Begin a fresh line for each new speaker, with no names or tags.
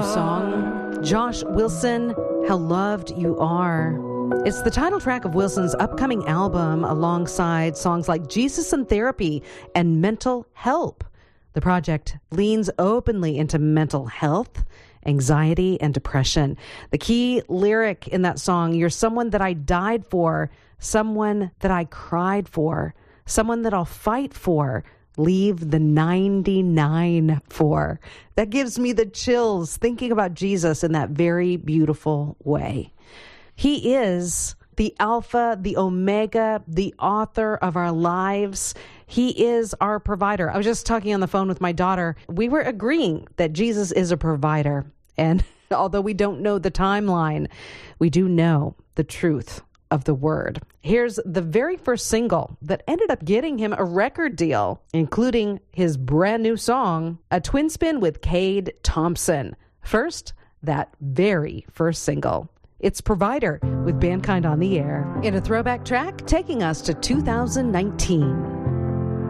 new song. Josh Wilson, How Loved You Are. It's the title track of Wilson's upcoming album alongside songs like Jesus and Therapy and Mental Help. The project leans openly into mental health, anxiety, and depression. The key lyric in that song, you're someone that I died for, someone that I cried for, someone that I'll fight for, leave the 99 for. That gives me the chills thinking about Jesus in that very beautiful way. He is the Alpha, the Omega, the author of our lives. He is our provider. I was just talking on the phone with my daughter. We were agreeing that Jesus is a provider. And although we don't know the timeline, we do know the truth of the word. Here's the very first single that ended up getting him a record deal, including his brand new song, A Twin Spin with Cade Thompson. First, that very first single. It's Provider with Mankind on the Air in a throwback track taking us to 2019.